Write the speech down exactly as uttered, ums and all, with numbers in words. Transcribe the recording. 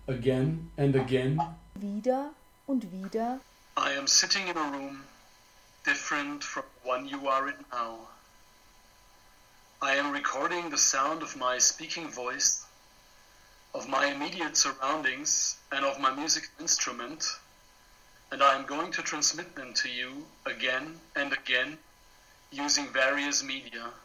again and again. Wieder und wieder. I am sitting in a room different from the one you are in now. I am recording the sound of my speaking voice, of my immediate surroundings, and of my music instrument, and I am going to transmit them to you again and again using various media.